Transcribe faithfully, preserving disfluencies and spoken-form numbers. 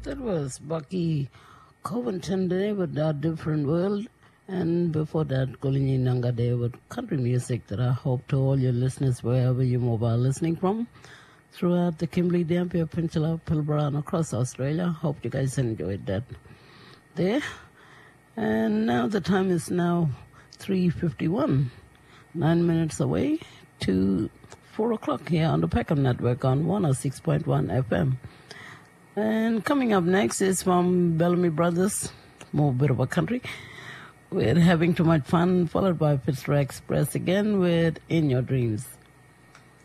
That was Bucky Covington Day with Our Different World. And before that, Golinyi Nanga Day with country music that I hope to all your listeners, wherever you're mobile listening from, throughout the Kimberley, Dampier Peninsula, Pilbara, and across Australia. Hope you guys enjoyed that there. And now the time is now three fifty-one, nine minutes away to four o'clock here on the Peckham Network on one oh six point one F M. And coming up next is from Bellamy Brothers, more bit of a country. We're having too much fun, followed by Fitzroy Express again with In Your Dreams.